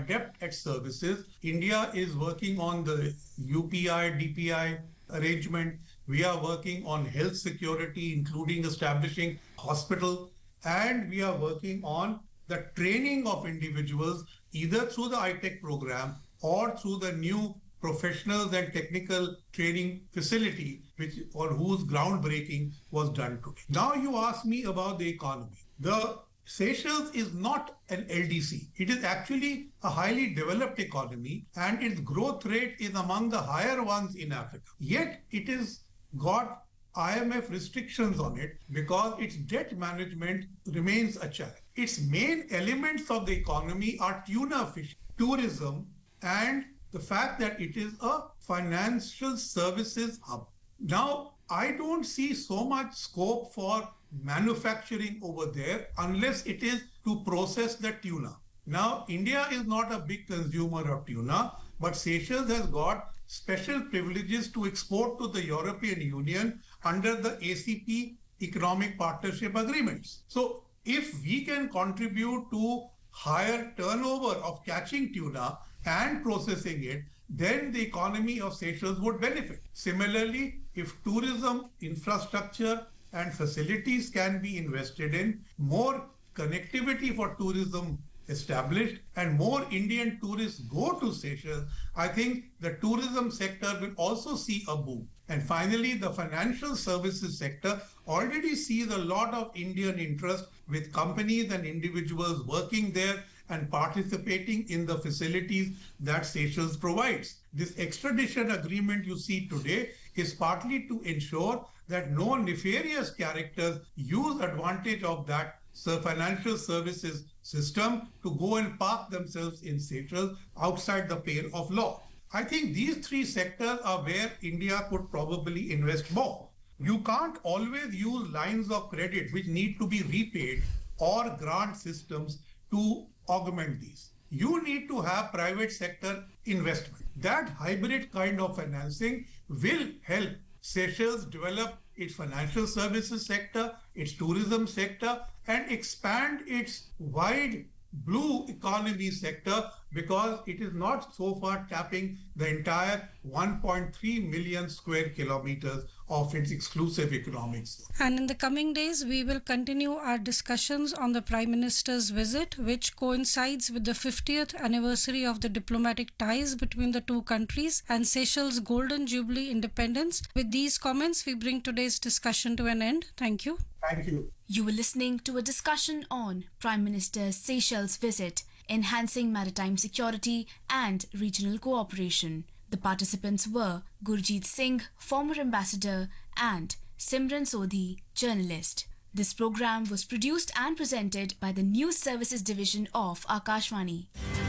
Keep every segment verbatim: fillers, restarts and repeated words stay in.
adept at services. India is working on the U P I, D P I arrangement. We are working on health security, including establishing hospital, and we are working on the training of individuals either through the I TECH program or through the new professionals and technical training facility, which or whose groundbreaking was done today. Now you ask me about the economy. The Seychelles is not an L D C. It is actually a highly developed economy and its growth rate is among the higher ones in Africa. Yet it has got I M F restrictions on it because its debt management remains a challenge. Its main elements of the economy are tuna fishing, tourism, and the fact that it is a financial services hub. Now, I don't see so much scope for manufacturing over there unless it is to process the tuna. Now, India is not a big consumer of tuna, but Seychelles has got special privileges to export to the European Union under the A C P economic partnership agreements. So, if we can contribute to higher turnover of catching tuna and processing it, then the economy of Seychelles would benefit. Similarly, if tourism infrastructure and facilities can be invested in, more connectivity for tourism established, and more Indian tourists go to Seychelles, I think the tourism sector will also see a boom. And finally, the financial services sector already sees a lot of Indian interest with companies and individuals working there and participating in the facilities that Seychelles provides. This extradition agreement you see today is partly to ensure that no nefarious characters use advantage of that financial services system to go and park themselves in Seychelles outside the pale of law. I think these three sectors are where India could probably invest more. You can't always use lines of credit which need to be repaid or grant systems to augment these. You need to have private sector investment. That hybrid kind of financing will help Seychelles develop its financial services sector, its tourism sector, and expand its wide blue economy sector because it is not so far tapping the entire one point three million square kilometers of its exclusive economic zone. And in the coming days, we will continue our discussions on the Prime Minister's visit, which coincides with the fiftieth anniversary of the diplomatic ties between the two countries and Seychelles' Golden Jubilee independence. With these comments, we bring today's discussion to an end. Thank you. Thank you. You were listening to a discussion on Prime Minister Seychelles' visit, enhancing maritime security and regional cooperation. The participants were Gurjeet Singh, former ambassador, and Simran Sodhi, journalist. This program was produced and presented by the News Services Division of Akashvani.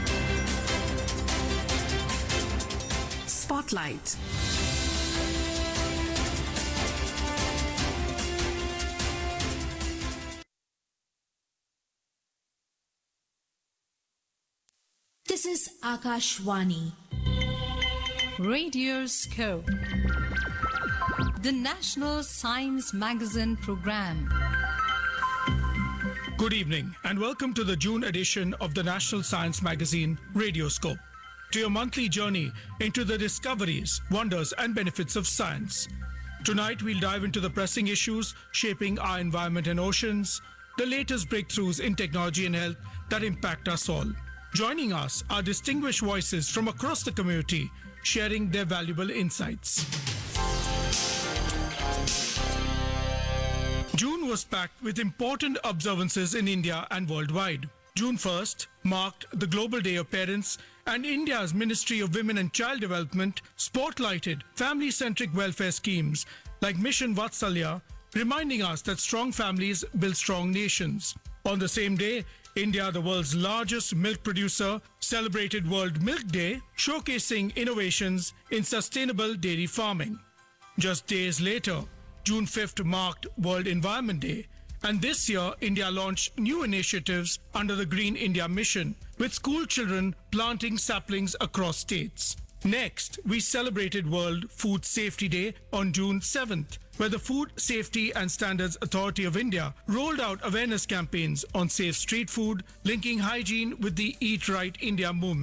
Spotlight. This is Akashvani. Radioscope, the National Science Magazine program. Good evening and welcome to the June edition of the National Science Magazine Radioscope, to your monthly journey into the discoveries, wonders and benefits of science. Tonight we'll dive into the pressing issues shaping our environment and oceans, the latest breakthroughs in technology and health that impact us all. Joining us are distinguished voices from across the community, sharing their valuable insights. June was packed with important observances in India and worldwide. June first marked the Global Day of Parents, and India's Ministry of Women and Child Development spotlighted family-centric welfare schemes like Mission Vatsalya, reminding us that strong families build strong nations. On the same day, India, the world's largest milk producer, celebrated World Milk Day, showcasing innovations in sustainable dairy farming. Just days later, June fifth marked World Environment Day, and this year India launched new initiatives under the Green India Mission, with school children planting saplings across states. Next, we celebrated World Food Safety Day on June seventh, where the Food Safety and Standards Authority of India rolled out awareness campaigns on safe street food, linking hygiene with the Eat Right India movement.